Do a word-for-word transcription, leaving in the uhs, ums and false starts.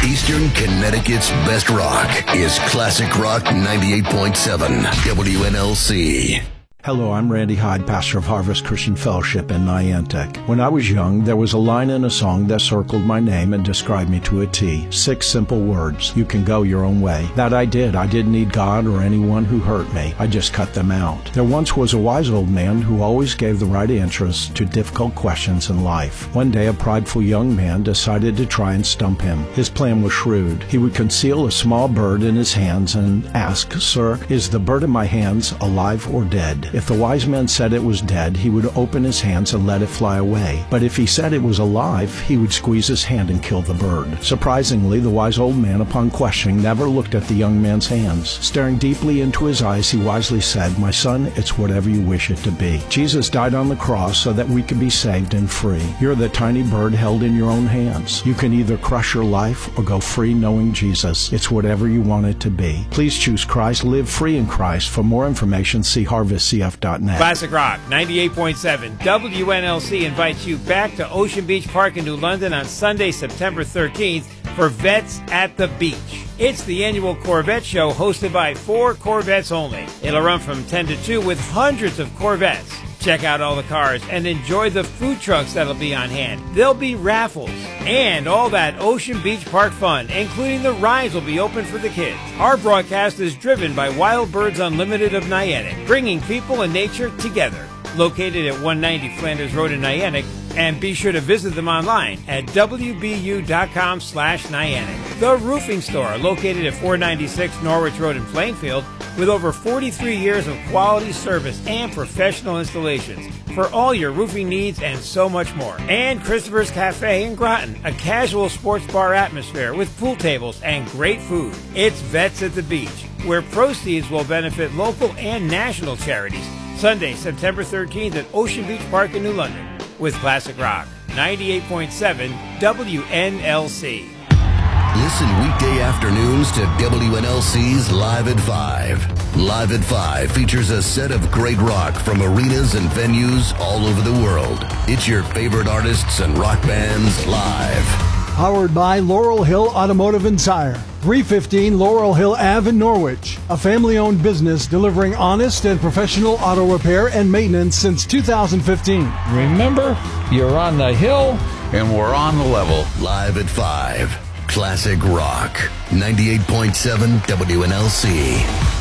Eastern Connecticut's best rock is Classic Rock ninety-eight point seven W N L C. Hello, I'm Randy Hyde, pastor of Harvest Christian Fellowship in Niantic. When I was young, there was a line in a song that circled my name and described me to a T. Six simple words. You can go your own way. That I did. I didn't need God or anyone who hurt me. I just cut them out. There once was a wise old man who always gave the right answers to difficult questions in life. One day, a prideful young man decided to try and stump him. His plan was shrewd. He would conceal a small bird in his hands and ask, "Sir, is the bird in my hands alive or dead?" If the wise man said it was dead, he would open his hands and let it fly away. But if he said it was alive, he would squeeze his hand and kill the bird. Surprisingly, the wise old man, upon questioning, never looked at the young man's hands. Staring deeply into his eyes, he wisely said, "My son, it's whatever you wish it to be." Jesus died on the cross so that we could be saved and free. You're the tiny bird held in your own hands. You can either crush your life or go free knowing Jesus. It's whatever you want it to be. Please choose Christ. Live free in Christ. For more information, see harvest c f dot net. Classic Rock ninety-eight point seven W N L C invites you back to Ocean Beach Park in New London on Sunday, September thirteenth for Vets at the Beach. It's the annual Corvette show hosted by four Corvettes only. It'll run from ten to two with hundreds of Corvettes. Check out all the cars and enjoy the food trucks that'll be on hand. There'll be raffles and all that Ocean Beach Park fun, including the rides will be open for the kids. Our broadcast is driven by Wild Birds Unlimited of Niantic, bringing people and nature together. Located at one ninety Flanders Road in Niantic, and be sure to visit them online at w b u dot com slash Niantic. The Roofing Store, located at four ninety-six Norwich Road in Plainfield, with over forty-three years of quality service and professional installations for all your roofing needs and so much more. And Christopher's Cafe in Groton, a casual sports bar atmosphere with pool tables and great food. It's Vets at the Beach, where proceeds will benefit local and national charities. Sunday, September thirteenth at Ocean Beach Park in New London with Classic Rock ninety-eight point seven W N L C. Listen weekday afternoons to W N L C's Live at five. Live at five features a set of great rock from arenas and venues all over the world. It's your favorite artists and rock bands live. Powered by Laurel Hill Automotive and Tire, three fifteen Laurel Hill Avenue in Norwich, a family-owned business delivering honest and professional auto repair and maintenance since two thousand fifteen. Remember, you're on the hill, and we're on the level. Live at five. Classic Rock ninety-eight point seven W N L C.